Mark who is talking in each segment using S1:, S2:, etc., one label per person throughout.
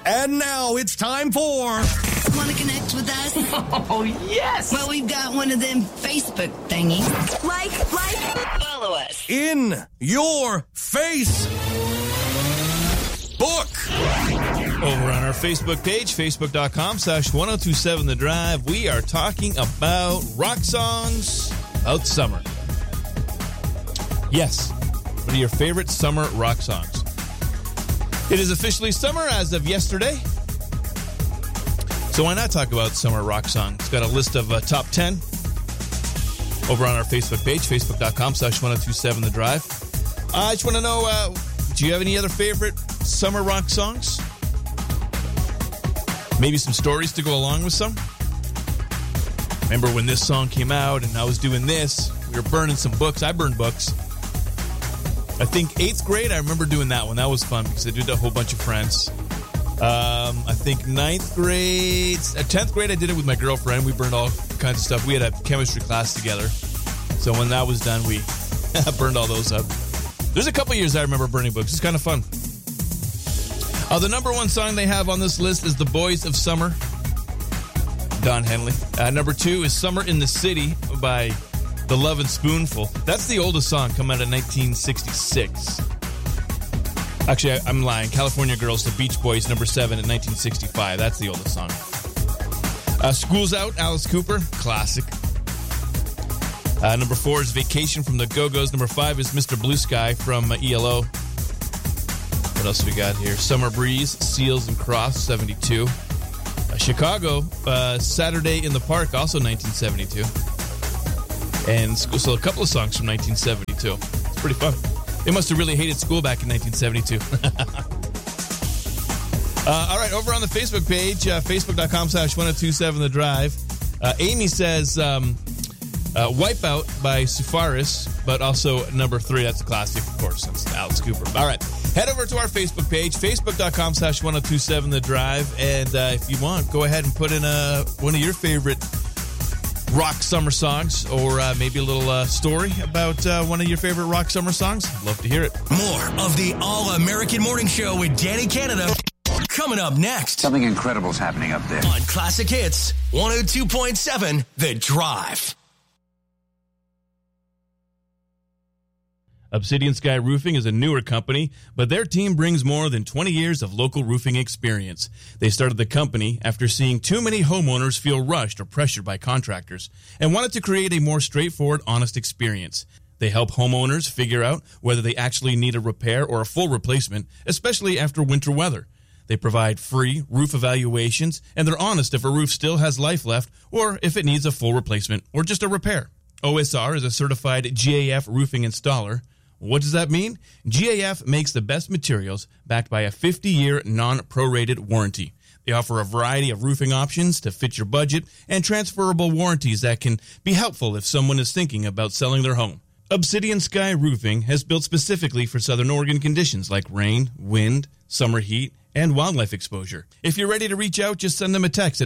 S1: And now it's time for...
S2: Want to connect with us?
S3: Oh, yes!
S2: Well, we've got one of them Facebook thingies. Like, follow us.
S1: In Your Face Book.
S4: Over on our Facebook page, facebook.com/1027 The Drive, we are talking about rock songs about summer. Yes. What are your favorite summer rock songs? It is officially summer as of yesterday. So why not talk about summer rock songs? It's got a list of top 10 over on our Facebook page, facebook.com/1027 The Drive. I just want to know, do you have any other favorite summer rock songs? Maybe some stories to go along with some? Remember when this song came out and I was doing this? We were burning some books. I burned books. I think 8th grade, I remember doing that one. That was fun because I did a whole bunch of friends. I think 9th grade, 10th grade, I did it with my girlfriend. We burned all kinds of stuff. We had a chemistry class together. So when that was done, we burned all those up. There's a couple years I remember burning books. It's kind of fun. The number one song they have on this list is The Boys of Summer, Don Henley. Number 2 is Summer in the City by The Lovin' Spoonful. That's the oldest song, come out in 1966. Actually, I'm lying. California Girls, The Beach Boys, number 7 in 1965. That's the oldest song. School's Out, Alice Cooper, classic. Number 4 is Vacation from the Go-Go's. Number 5 is Mr. Blue Sky from ELO. What else we got here? Summer Breeze, Seals and Cross, 72. Chicago, Saturday in the Park, also 1972. And so a couple of songs from 1972. It's pretty fun. They must have really hated school back in 1972. All right, over on the Facebook page, facebook.com/1027 The Drive. Amy says Wipeout by Sufaris, but also number 3. That's a classic, of course. That's Alice Cooper. All right, head over to our Facebook page, facebook.com/1027 The Drive. And if you want, go ahead and put in one of your favorite rock summer songs, or maybe a little story about one of your favorite rock summer songs. Love to hear it.
S1: More of the All-American Morning Show with Danny Canada coming up next.
S5: Something incredible is happening up there.
S1: On Classic Hits, 102.7 The Drive.
S4: Obsidian Sky Roofing is a newer company, but their team brings more than 20 years of local roofing experience. They started the company after seeing too many homeowners feel rushed or pressured by contractors and wanted to create a more straightforward, honest experience. They help homeowners figure out whether they actually need a repair or a full replacement, especially after winter weather. They provide free roof evaluations, and they're honest if a roof still has life left or if it needs a full replacement or just a repair. OSR is a certified GAF roofing installer. What does that mean? GAF makes the best materials backed by a 50-year non-prorated warranty. They offer a variety of roofing options to fit your budget and transferable warranties that can be helpful if someone is thinking about selling their home. Obsidian Sky Roofing has built specifically for Southern Oregon conditions like rain, wind, summer heat, and wildlife exposure. If you're ready to reach out, just send them a text at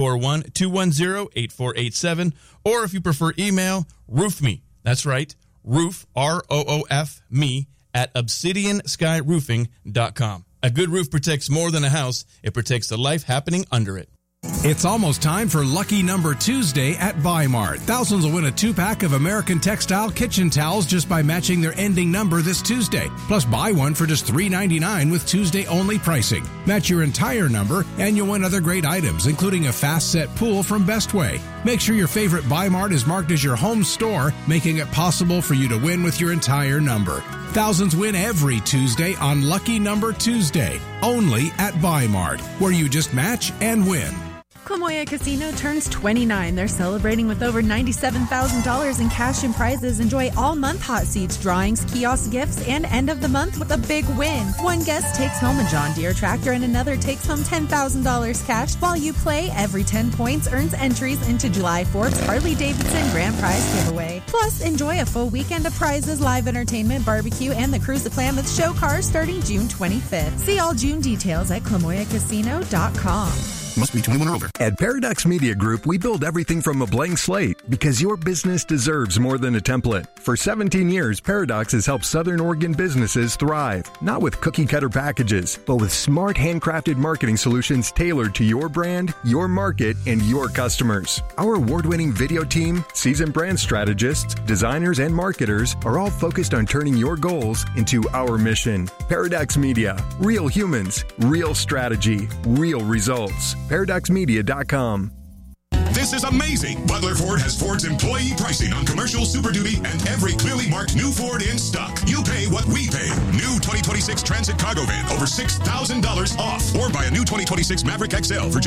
S4: 541-210-8487, or if you prefer email, roofme. That's right. Roof, ROOF, me, at obsidianskyroofing.com. A good roof protects more than a house. It protects the life happening under it.
S6: It's almost time for Lucky Number Tuesday at Bi-Mart. Thousands will win a 2-pack of American Textile kitchen towels just by matching their ending number this Tuesday. Plus, buy one for just $3.99 with Tuesday-only pricing. Match your entire number, and you'll win other great items, including a fast-set pool from Bestway. Make sure your favorite Bi-Mart is marked as your home store, making it possible for you to win with your entire number. Thousands win every Tuesday on Lucky Number Tuesday, only at Bi-Mart, where you just match and win.
S7: Kamoya Casino turns 29. They're celebrating with over $97,000 in cash and prizes. Enjoy all month hot seats, drawings, kiosk gifts, and end of the month with a big win. One guest takes home a John Deere tractor and another takes home $10,000 cash. While you play, every 10 points earns entries into July 4th's Harley-Davidson Grand Prize giveaway. Plus, enjoy a full weekend of prizes, live entertainment, barbecue, and the Cruise the Klamath show cars starting June 25th. See all June details at KlamoyaCasino.com.
S3: Must be 21 or older.
S8: At Paradox Media Group, we build everything from a blank slate because your business deserves more than a template. For 17 years, Paradox has helped Southern Oregon businesses thrive, not with cookie-cutter packages, but with smart, handcrafted marketing solutions tailored to your brand, your market, and your customers. Our award-winning video team, seasoned brand strategists, designers, and marketers are all focused on turning your goals into our mission. Paradox Media. Real humans, real strategy, real results. ParadoxMedia.com.
S9: This is amazing! Butler Ford has Ford's employee pricing on commercial Super Duty and every clearly marked new Ford in stock. You pay what we pay. New 2026 Transit Cargo Van over $6,000 off. Or buy a new 2026 Maverick XL for